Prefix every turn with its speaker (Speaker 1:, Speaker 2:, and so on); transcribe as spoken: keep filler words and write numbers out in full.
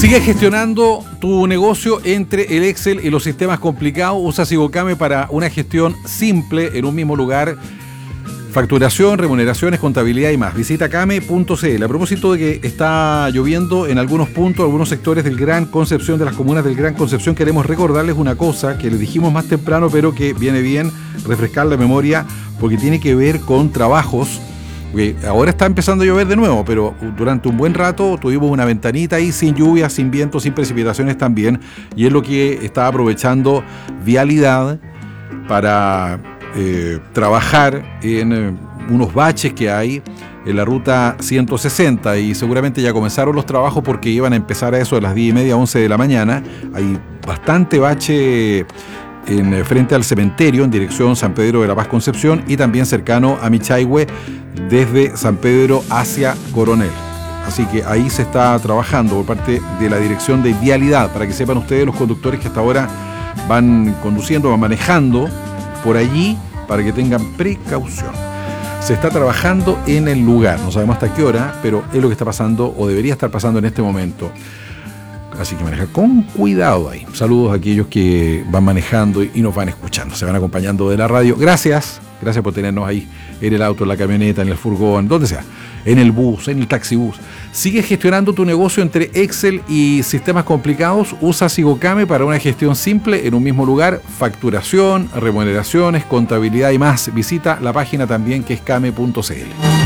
Speaker 1: Sigue gestionando tu negocio entre el Excel y los sistemas complicados. Usa Sigocame para una gestión simple en un mismo lugar. Facturación, remuneraciones, contabilidad y más. Visita came punto c l. A propósito de que está lloviendo en algunos puntos, algunos sectores del Gran Concepción, de las comunas del Gran Concepción, queremos recordarles una cosa que les dijimos más temprano, pero que viene bien refrescar la memoria porque tiene que ver con trabajos. Ahora está empezando a llover de nuevo, pero durante un buen rato tuvimos una ventanita ahí sin lluvia, sin viento, sin precipitaciones también, y es lo que está aprovechando Vialidad para eh, trabajar en eh, unos baches que hay en la ruta ciento sesenta, y seguramente ya comenzaron los trabajos porque iban a empezar a eso a las diez y media, once de la mañana. Hay bastante bache en frente al cementerio en dirección San Pedro de la Paz Concepción y también cercano a Michaihue desde San Pedro hacia Coronel. Así que ahí se está trabajando por parte de la Dirección de Vialidad, para que sepan ustedes, los conductores que hasta ahora van conduciendo, van manejando por allí, para que tengan precaución. Se está trabajando en el lugar, no sabemos hasta qué hora, pero es lo que está pasando o debería estar pasando en este momento. Así que maneja con cuidado ahí. Saludos a aquellos que van manejando y nos van escuchando, se van acompañando de la radio. Gracias, gracias por tenernos ahí en el auto, en la camioneta, en el furgón, donde sea, en el bus, en el taxibús. Sigue gestionando tu negocio entre Excel y sistemas complicados. Usa Sigocame para una gestión simple en un mismo lugar. Facturación, remuneraciones, contabilidad y más. Visita la página también, que es came punto c l.